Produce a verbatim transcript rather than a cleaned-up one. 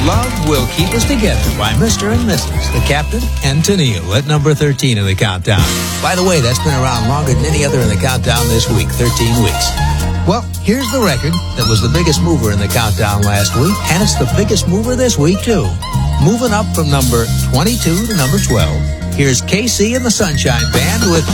Love Will Keep Us Together by Mister and Missus The Captain and Tennille at number thirteen in the countdown. By the way, that's been around longer than any other in the countdown this week, thirteen weeks. Well, here's the record that was the biggest mover in the countdown last week, and it's the biggest mover this week, too. Moving up from number twenty-two to number twelve, here's K C and the Sunshine Band with